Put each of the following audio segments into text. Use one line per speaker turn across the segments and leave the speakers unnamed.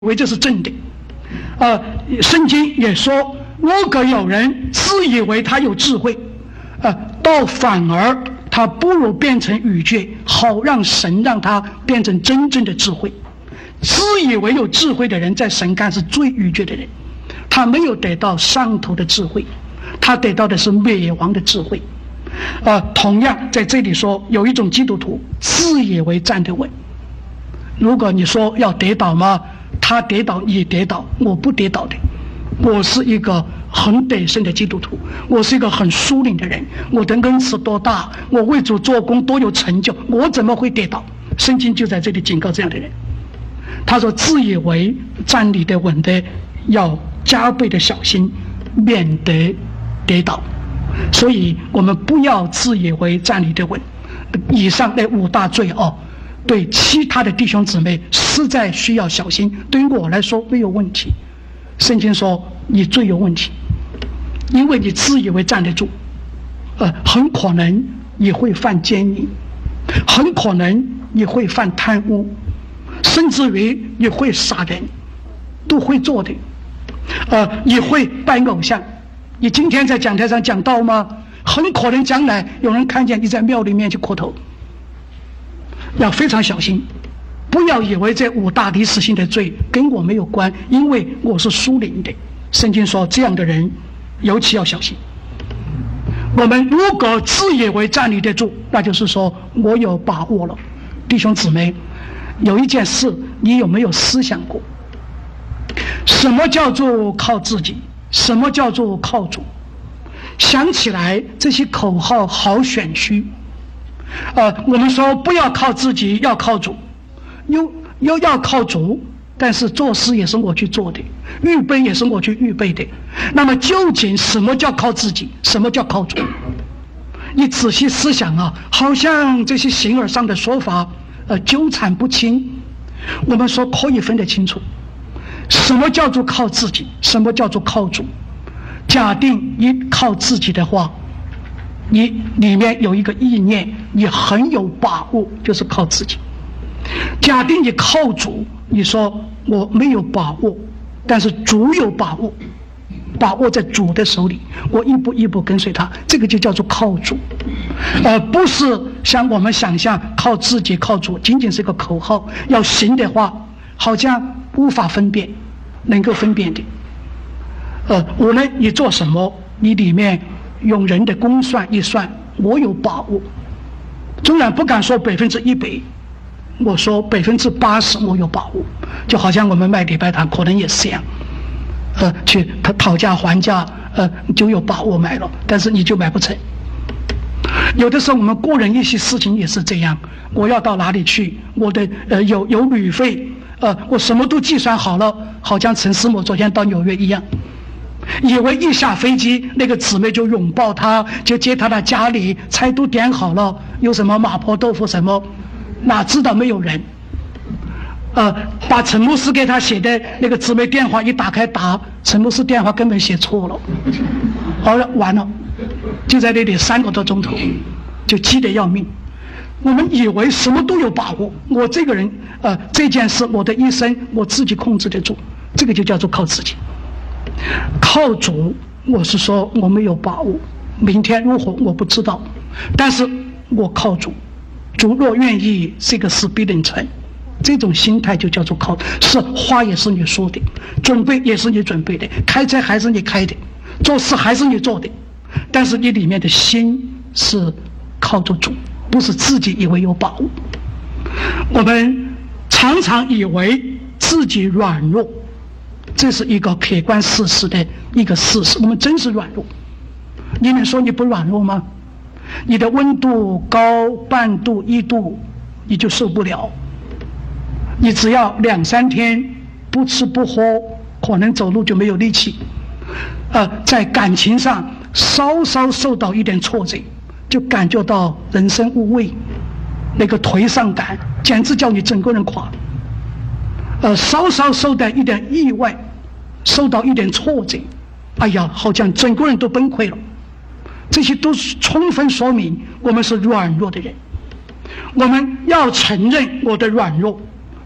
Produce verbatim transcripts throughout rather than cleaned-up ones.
为这是真的。呃，圣经也说，如果有人自以为他有智慧，呃，倒反而他不如变成愚拙，好让神让他变成真正的智慧。自以为有智慧的人，在神看是最愚拙的人，他没有得到上头的智慧，他得到的是灭亡的智慧。呃，同样在这里说，有一种基督徒自以为站得稳。如果你说要跌倒吗？他跌倒你跌倒，我不跌倒的。我是一个很得胜的基督徒，我是一个很疏领的人，我的恩赐多大，我为主做工多有成就，我怎么会跌倒？圣经就在这里警告这样的人。他说自以为站立得稳的，要加倍的小心，免得跌倒。所以我们不要自以为站立得稳。以上的五大罪哦，对其他的弟兄姊妹实在需要小心，对于我来说没有问题。圣经说你最有问题，因为你自以为站得住，呃，很可能你会犯奸淫，很可能你会犯贪污，甚至于你会杀人，都会做的。呃，你会拜偶像，你今天在讲台上讲道吗？很可能将来有人看见你在庙里面去磕头，要非常小心，不要以为这五大历史性的罪跟我没有关，因为我是属灵的。圣经说这样的人尤其要小心。我们如果自以为站立得住，那就是说我有把握了。弟兄姊妹，有一件事你有没有思想过？什么叫做靠自己？什么叫做靠主？想起来这些口号好玄虚。呃，我们说不要靠自己，要靠主，又又要靠主，但是做事也是我去做的，预备也是我去预备的。那么究竟什么叫靠自己，什么叫靠主？你仔细思想啊，好像这些形而上的说法呃纠缠不清。我们说可以分得清楚，什么叫做靠自己，什么叫做靠主。假定你靠自己的话，你里面有一个意念，你很有把握，就是靠自己。假定你靠主，你说我没有把握，但是主有把握，把握在主的手里，我一步一步跟随他，这个就叫做靠主。而不是像我们想象靠自己靠主仅仅是一个口号，要行的话好像无法分辨，能够分辨的。呃，无论你做什么，你里面用人的公算一算，我有把握。纵然不敢说百分之一百，我说百分之八十我有把握。就好像我们卖礼拜堂可能也是这样，呃，去讨讨价还价，呃，就有把握买了，但是你就买不成。有的时候我们个人一些事情也是这样，我要到哪里去，我的呃有有旅费，呃，我什么都计算好了，好像陈思母昨天到纽约一样。以为一下飞机那个姊妹就拥抱他，就接他到家里，菜都点好了，有什么麻婆豆腐什么，哪知道没有人。呃，把陈牧师给他写的那个姊妹电话一打开打，陈牧师电话根本写错了，好了，完了，就在那里三个多钟头，就急得要命。我们以为什么都有把握，我这个人呃这件事我的一生我自己控制得住，这个就叫做靠自己。靠主，我是说我没有把握，明天如何我不知道，但是我靠主，主若愿意，这个事必能成。这种心态就叫做靠，是话也是你说的，准备也是你准备的，开车还是你开的，做事还是你做的，但是你里面的心是靠着主，不是自己以为有把握。我们常常以为自己软弱，这是一个客观事实的一个事实，我们真是软弱。你们说你不软弱吗？你的温度高半度一度你就受不了，你只要两三天不吃不喝，可能走路就没有力气。呃，在感情上稍稍受到一点挫折，就感觉到人生无味，那个颓丧感简直叫你整个人垮。呃，稍稍受到一点意外，受到一点挫折，哎呀，好像整个人都崩溃了。这些都是充分说明我们是软弱的人。我们要承认我的软弱，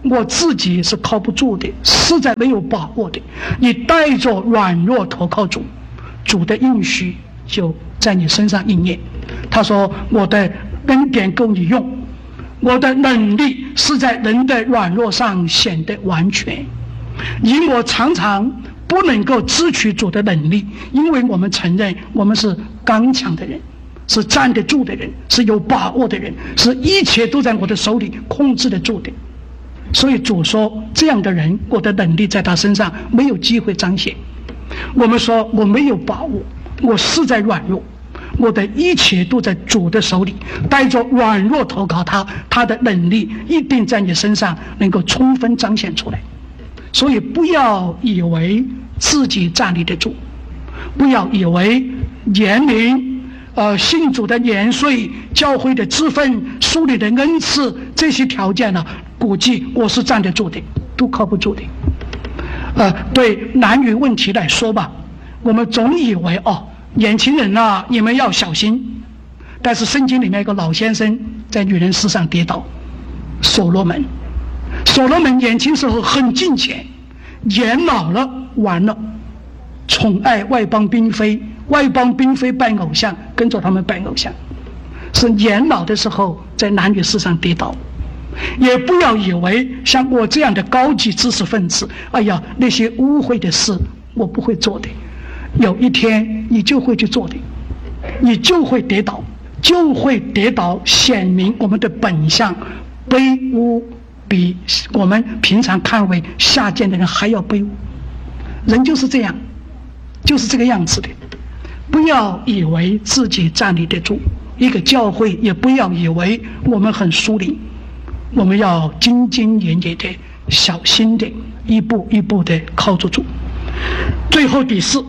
我自己是靠不住的，实在没有把握的，你带着软弱投靠主，主的应许就在你身上应验。他说我的恩典够你用，我的能力是在人的软弱上显得完全。因我常常不能够支取主的能力，因为我们承认我们是刚强的人，是站得住的人，是有把握的人，是一切都在我的手里控制得住的。所以主说这样的人，我的能力在他身上没有机会彰显。我们说我没有把握，我实在软弱，我的一切都在主的手里，带着软弱投靠他，他的能力一定在你身上能够充分彰显出来。所以不要以为自己站立得住，不要以为年龄呃，信主的年岁、教会的职分、属灵的恩赐，这些条件呢，估计我是站得住的，都靠不住的。呃，对男女问题来说吧，我们总以为哦，年轻人啊，你们要小心。但是圣经里面有个老先生在女人身上跌倒，所罗门。所罗门年轻时候很敬虔，年老了完了，宠爱外邦嫔妃。外邦嫔妃拜偶像，跟着他们拜偶像，是年老的时候在男女事上跌倒。也不要以为像我这样的高级知识分子，哎呀，那些污秽的事我不会做的，有一天你就会去做的，你就会跌倒，就会跌倒，显明我们的本相卑污，比我们平常看为下贱的人还要卑污。人就是这样，就是这个样子的。不要以为自己站立得住，一个教会也不要以为我们很疏离，我们要兢兢业业的、小心的，一步一步的靠住主。最后第四，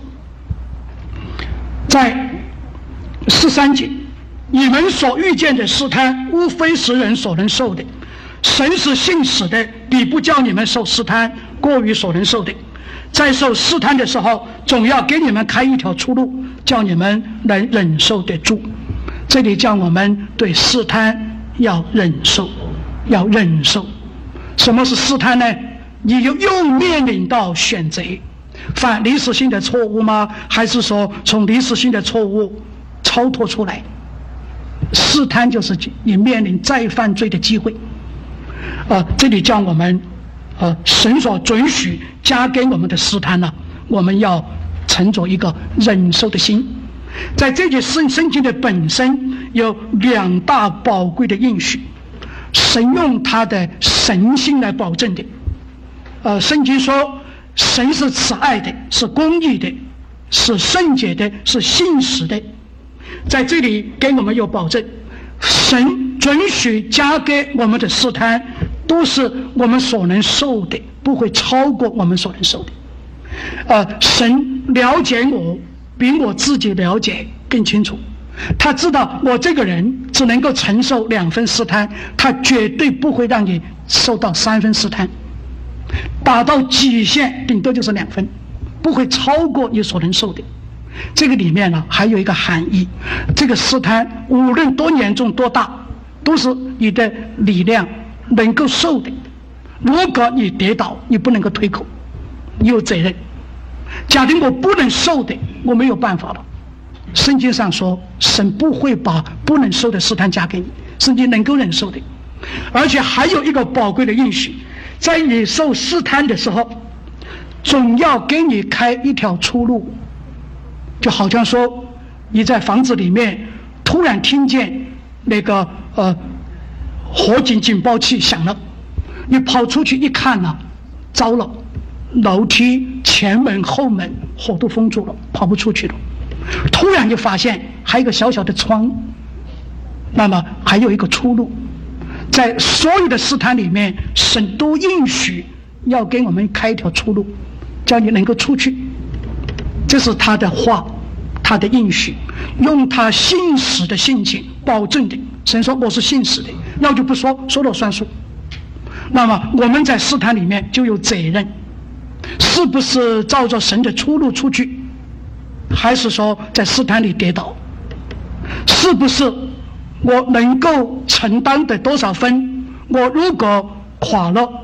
在十三节，你们所遇见的试探，无非是人所能受的，神是信使的，必不叫你们受试探过于所能受的。在受试探的时候，总要给你们开一条出路，叫你们能忍受得住。这里叫我们对试探要忍受，要忍受。什么是试探呢？你又又面临到选择，犯历史性的错误吗？还是说从历史性的错误超脱出来？试探就是你面临再犯罪的机会。呃，这里叫我们呃，神所准许加给我们的试探呢，我们要存着一个忍受的心。在这节圣圣经的本身有两大宝贵的应许，神用他的神性来保证的。呃，圣经说神是慈爱的，是公义的，是圣洁的，是信实的。在这里给我们有保证，神准许加给我们的试探都是我们所能受的，不会超过我们所能受的。呃，神了解我比我自己了解更清楚，他知道我这个人只能够承受两分试探，他绝对不会让你受到三分试探，达到极限顶多就是两分，不会超过你所能受的。这个里面呢还有一个含义，这个试探无论多严重多大，都是你的力量能够受的。如果你跌倒，你不能够退口，你有责任。假定我不能受的，我没有办法了。圣经上说神不会把不能受的试探加给你，是你能够忍受的。而且还有一个宝贵的应许，在你受试探的时候，总要给你开一条出路。就好像说你在房子里面突然听见那个呃火警警报器响了，你跑出去一看呢、啊，糟了，楼梯前门后门火都封住了，跑不出去了。突然就发现还有一个小小的窗，那么还有一个出路。在所有的试探里面，神都应许要给我们开一条出路，叫你能够出去。这是他的话，他的应许，用他信实的性情保证的。神说我是信实的，要就不说，说了算数。那么我们在试探里面就有责任，是不是照着神的出路出去，还是说在试探里跌倒？是不是我能够承担的多少分？我如果垮了，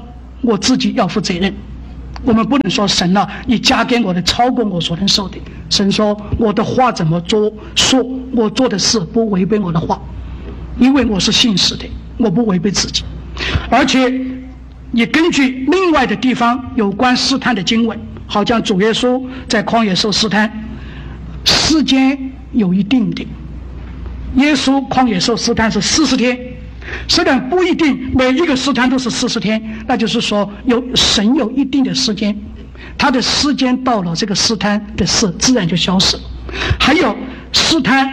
我自己要负责任。我们不能说神啊，你加给我的超过我所能受的。神说我的话怎么做，说我做的事不违背我的话，因为我是信实的，我不违背自己。而且也根据另外的地方有关试探的经文，好像主耶稣在旷野受试探，时间有一定的。耶稣旷野受试探是四十天，虽然不一定每一个试探都是四十天，那就是说有神有一定的时间，他的时间到了，这个试探的事自然就消失了。还有试探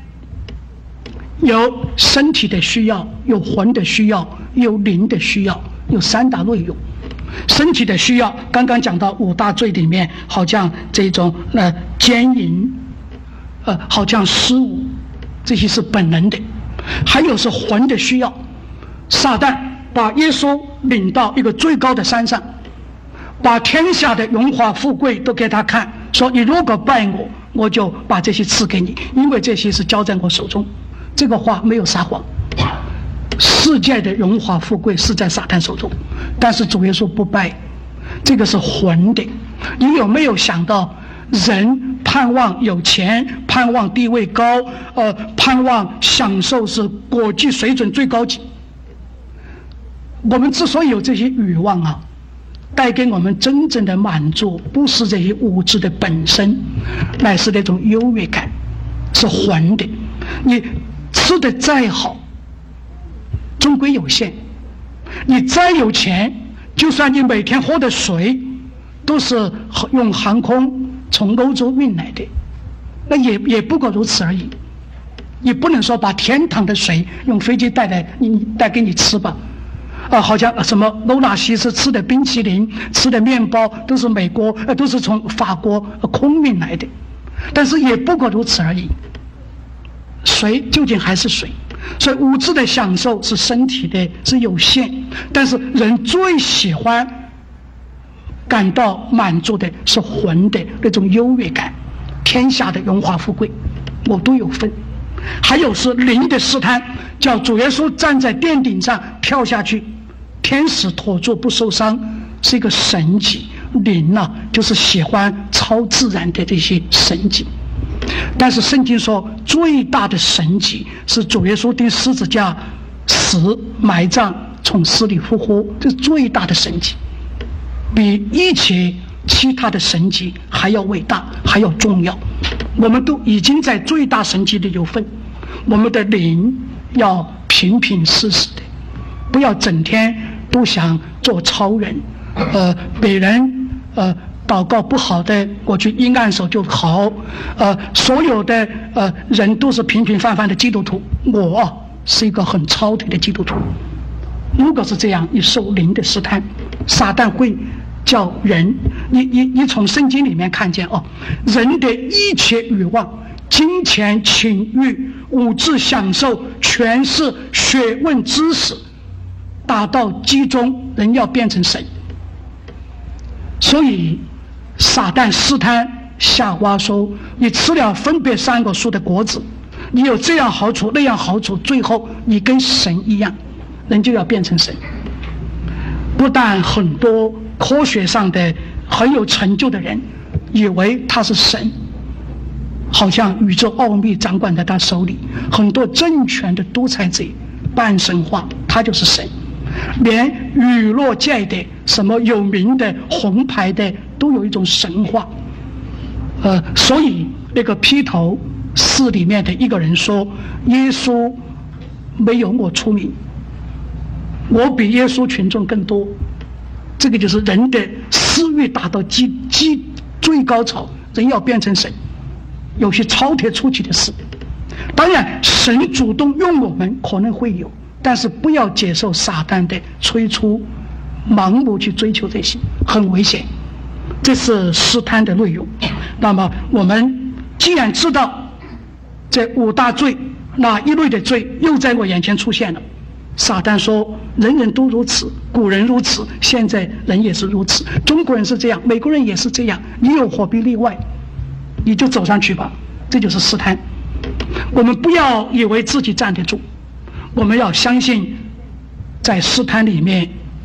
有身体的需要，有魂的需要，有灵的需要，有三大内容。身体的需要刚刚讲到五大罪里面，好像这种呃奸淫，呃好像失误，这些是本能的。还有是魂的需要，撒旦把耶稣领到一个最高的山上，把天下的荣华富贵都给他看，说你如果拜我，我就把这些赐给你，因为这些是交在我手中。这个话没有撒谎，世界的荣华富贵是在撒旦手中，但是主耶稣不拜，这个是魂的。你有没有想到人盼望有钱，盼望地位高，呃，盼望享受是国际水准最高级。我们之所以有这些欲望啊，带给我们真正的满足，不是这些物质的本身，乃是那种优越感，是魂的。你吃的再好，终归有限；你再有钱，就算你每天喝的水都是用航空从欧洲运来的，那也也不过如此而已。你不能说把天堂的水用飞机带来，你带给你吃吧？啊，好像什么欧纳西斯吃的冰淇淋、吃的面包都是美国，呃，都是从法国空运来的，但是也不过如此而已。水究竟还是水，所以物质的享受是身体的，是有限，但是人最喜欢感到满足的是魂的那种优越感，天下的荣华富贵我都有份。还有是灵的试探，叫主耶稣站在殿顶上跳下去，天使妥住不受伤，是一个神迹。灵啊，就是喜欢超自然的这些神迹。但是圣经说最大的神迹是主耶稣钉十字架死埋葬从死里复活，这是最大的神迹，比一切其他的神迹还要伟大，还要重要。我们都已经在最大神迹里有份，我们的灵要平平实实的，不要整天都想做超人。呃，别人呃祷告不好的，我去一按手就好。呃，所有的呃人都是平平凡凡的基督徒，我、啊、是一个很超脱的基督徒。如果是这样，你受灵的试探，撒旦会叫人，你你你从圣经里面看见哦，人的一切欲望、金钱、情欲、物质享受、权势、学问、知识，达到集中，人要变成神。所以撒旦试探夏娃说，你吃了分别三个树的果子，你有这样好处那样好处，最后你跟神一样，人就要变成神。不但很多科学上的很有成就的人以为他是神，好像宇宙奥秘掌管在他手里，很多政权的独裁者半神化，他就是神。连娱乐界的什么有名的红牌的都有一种神话。呃，所以那个披头四里面的一个人说，耶稣没有我出名，我比耶稣群众更多。这个就是人的私欲达到极极最高潮，人要变成神，有些超脱出去的事。当然神主动用我们可能会有，但是不要接受撒旦的催促，盲目去追求这些，很危险。这是试探的内容。那么我们既然知道这五大罪，那一类的罪又在我眼前出现了。撒旦说人人都如此，古人如此，现在人也是如此，中国人是这样，美国人也是这样，你有何必例外？你就走上去吧。这就是试探。我们不要以为自己站得住，我们要相信在试探里面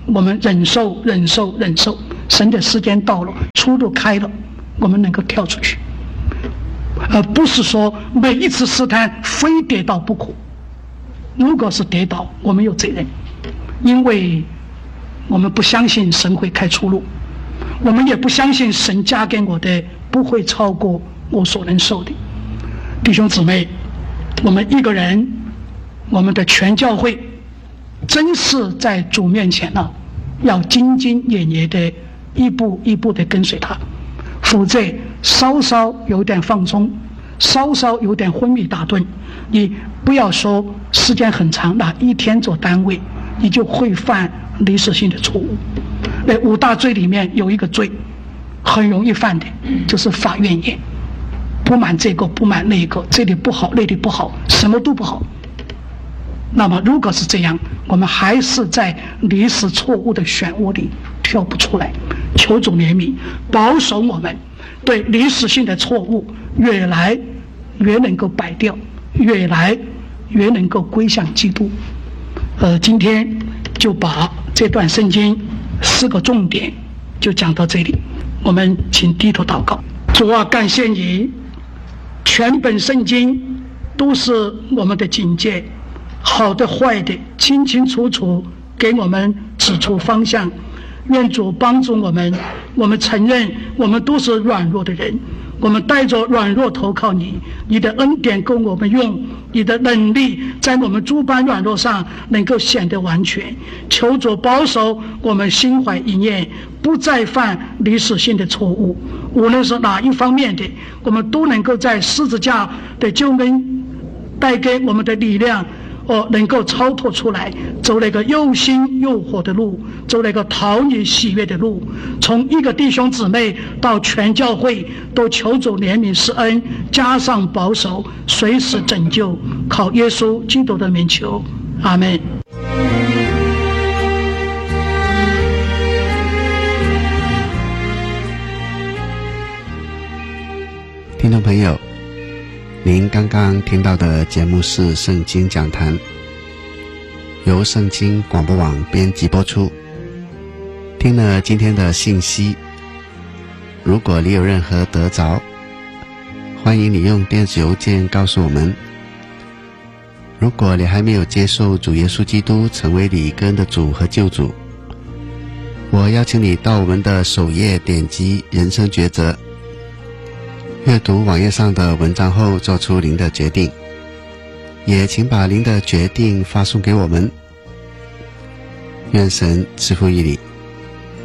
我们忍受忍受忍受，神的时间到了，出路开了，我们能够跳出去，而不是说每一次试探非跌倒不可。如果是跌倒，我们有责任，因为我们不相信神会开出路，我们也不相信神加给我的不会超过我所能受的。弟兄姊妹，我们一个人，我们的全教会真是在主面前呢，要兢兢业业的一步一步的跟随他，否则稍稍有点放纵，稍稍有点昏迷打盹，你不要说时间很长，拿一天做单位，你就会犯历史性的错误。那五大罪里面有一个罪很容易犯的，就是发怨言，不满这个不满那个，这里不好那里不好，什么都不好。那么如果是这样，我们还是在历史错误的漩涡里跳不出来。求主怜悯，保守我们对历史性的错误越来越能够摆掉，越来越能够归向基督。呃，今天就把这段圣经四个重点就讲到这里，我们请低头祷告。主啊，感谢你，全本圣经都是我们的警戒，好的坏的清清楚楚给我们指出方向。愿主帮助我们，我们承认我们都是软弱的人，我们带着软弱投靠你，你的恩典够我们用，你的能力在我们诸般软弱上能够显得完全。求主保守我们心怀一念，不再犯历史性的错误，无论是哪一方面的，我们都能够在十字架的救恩带给我们的力量哦，能够超脱出来，走那个又新又火的路，走那个讨你喜悦的路。从一个弟兄姊妹到全教会，都求主怜悯施恩，加上保守，随时拯救。靠耶稣基督的名求，阿们。
听众朋友，您刚刚听到的节目是圣经讲坛，由圣经广播网编辑播出。听了今天的信息，如果你有任何得着，欢迎你用电子邮件告诉我们。如果你还没有接受主耶稣基督成为你个人的主和救主，我邀请你到我们的首页点击人生抉择，阅读网页上的文章后做出您的决定，也请把您的决定发送给我们。愿神赐福于你。